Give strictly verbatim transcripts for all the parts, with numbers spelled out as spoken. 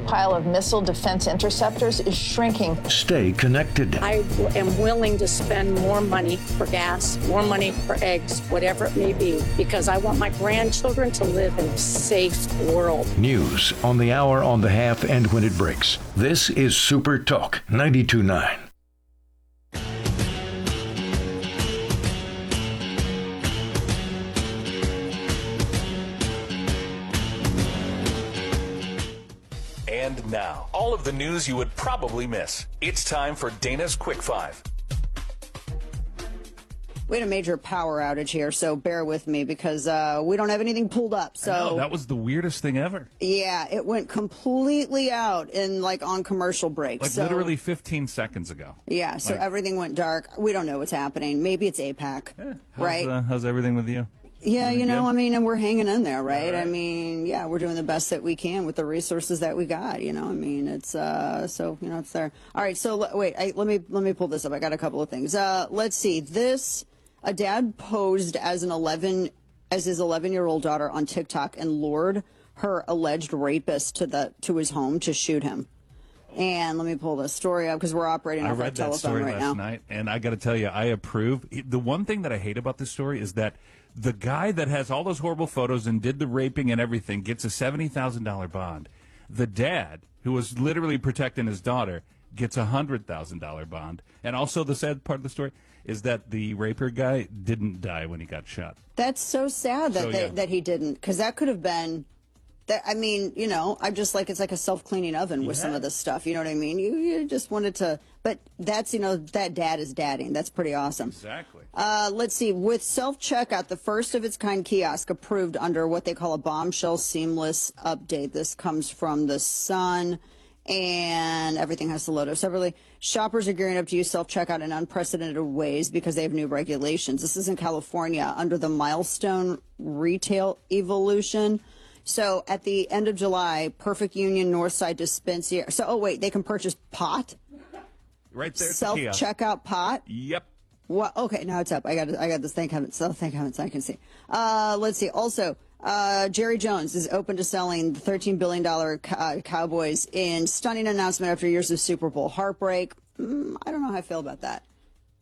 stockpile of missile defense interceptors is shrinking. Stay connected. I am willing to spend more money for gas, more money for eggs, whatever it may be, because I want my grandchildren to live in a safe world. News on the hour, on the half, and when it breaks. This is Super Talk ninety-two point nine. And now, all of the news you would probably miss. It's time for Dana's Quick Five. We had a major power outage here, so bear with me because uh, we don't have anything pulled up. So know, that was the weirdest thing ever. Yeah, it went completely out in like on commercial breaks. Like so, literally fifteen seconds ago. Yeah, so like, everything went dark. We don't know what's happening. Maybe it's APAC, yeah, how's, right? Uh, how's everything with you? Yeah, you know, good? I mean, and we're hanging in there, right? right? I mean, yeah, we're doing the best that we can with the resources that we got. You know, I mean, it's uh, so you know, it's there. All right, so l- wait, I, let me let me pull this up. I got a couple of things. Uh, let's see. This a dad posed as an eleven as his eleven year old daughter on TikTok and lured her alleged rapist to the to his home to shoot him. And let me pull this story up because we're operating I off our read that telephone story right last now. night, and I got to tell you, I approve. The one thing that I hate about this story is that the guy that has all those horrible photos and did the raping and everything gets a seventy thousand dollars bond. The dad, who was literally protecting his daughter, gets a one hundred thousand dollars bond. And also the sad part of the story is that the raper guy didn't die when he got shot. That's so sad that So, they, yeah. that he didn't, because that could have been. That, I mean, you know, I'm just like, it's like a self-cleaning oven with Yeah. some of this stuff. You know what I mean? You, you just wanted to, but that's, you know, that dad is dadding. That's pretty awesome. Exactly. Uh, let's see. With self-checkout, the first of its kind kiosk approved under what they call a bombshell seamless update. This comes from the Sun, and everything has to load up separately. Shoppers are gearing up to use self-checkout in unprecedented ways because they have new regulations. This is in California under the Milestone Retail Evolution. So at the end of July, Perfect Union, Northside Dispensary. So, oh, wait, they can purchase pot? Right there at the kiosk. Self-checkout pot? Yep. What? Okay, now it's up. I got I got this. Thank heavens. So thank heavens I can see. Uh, let's see. Also, uh, Jerry Jones is open to selling the thirteen billion dollars uh, Cowboys in stunning announcement after years of Super Bowl heartbreak. Mm, I don't know how I feel about that.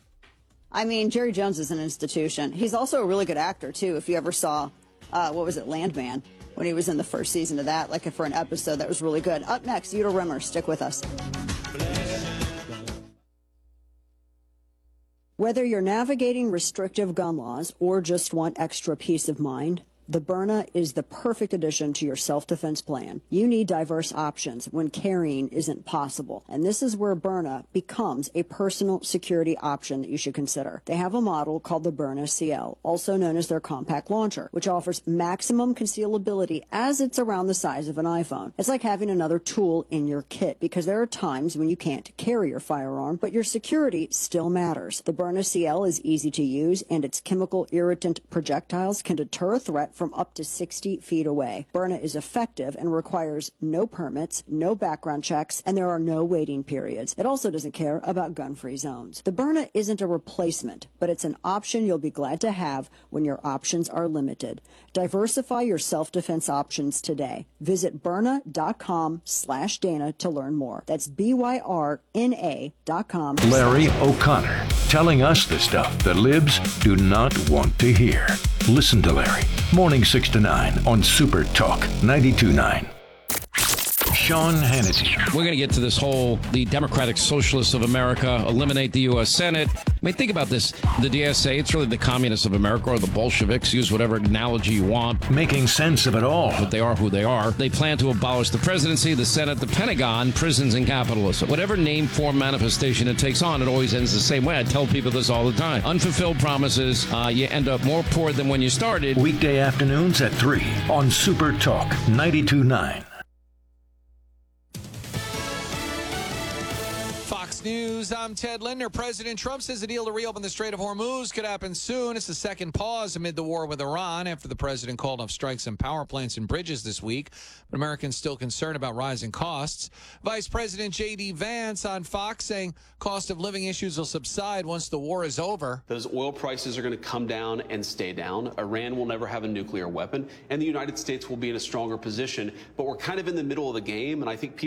I mean, Jerry Jones is an institution. He's also a really good actor, too, if you ever saw, uh, what was it, Landman, when he was in the first season of that, like for an episode that was really good. Up next, Uta Rimmer. Stick with us. Whether you're navigating restrictive gun laws or just want extra peace of mind, the Byrna is the perfect addition to your self-defense plan. You need diverse options when carrying isn't possible, and this is where Byrna becomes a personal security option that you should consider. They have a model called the Byrna C L, also known as their compact launcher, which offers maximum concealability as it's around the size of an iPhone. It's like having another tool in your kit because there are times when you can't carry your firearm, but your security still matters. The Byrna C L is easy to use, and its chemical irritant projectiles can deter a threat from up to sixty feet away. Byrna is effective and requires no permits, no background checks, and there are no waiting periods. It also doesn't care about gun-free zones. The Byrna isn't a replacement, but it's an option you'll be glad to have when your options are limited. Diversify your self-defense options today. Visit Byrna.com slash Dana to learn more. That's B Y R N A dot com. Larry O'Connor, telling us the stuff the libs do not want to hear. Listen to Larry, morning six to nine on Super Talk ninety-two point nine. Sean Hannity. We're going to get to this whole, the Democratic Socialists of America eliminate the U S Senate. I mean, think about this. The D S A, it's really the communists of America or the Bolsheviks. Use whatever analogy you want. Making sense of it all. But they are who they are. They plan to abolish the presidency, the Senate, the Pentagon, prisons, and capitalism. Whatever name, form, manifestation it takes on, it always ends the same way. I tell people this all the time. Unfulfilled promises, uh, you end up more poor than when you started. Weekday afternoons at three on Super Talk ninety-two point nine. Fox News, I'm Ted Linder. President Trump says the deal to reopen the Strait of Hormuz could happen soon. It's the second pause amid the war with Iran after the president called off strikes on power plants and bridges this week. But Americans still concerned about rising costs. Vice President J D. Vance on Fox saying cost of living issues will subside once the war is over. Those oil prices are going to come down and stay down. Iran will never have a nuclear weapon, and the United States will be in a stronger position. But we're kind of in the middle of the game, and I think people